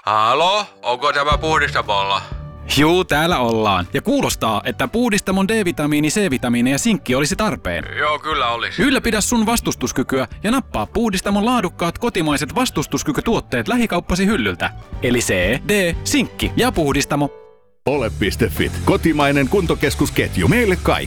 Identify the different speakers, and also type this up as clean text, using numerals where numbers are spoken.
Speaker 1: Halo, onko tämä Puhdistamolla?
Speaker 2: Juu, täällä ollaan. Ja kuulostaa, että Puhdistamon D-vitamiini, C-vitamiini ja sinkki olisi tarpeen.
Speaker 1: Joo, kyllä olisi.
Speaker 2: Ylläpidä sun vastustuskykyä ja nappaa Puhdistamon laadukkaat kotimaiset vastustuskykytuotteet lähikauppasi hyllyltä. Eli C, D, sinkki ja Puhdistamo.
Speaker 3: Ole.fit. Kotimainen kuntokeskusketju meille kaikille.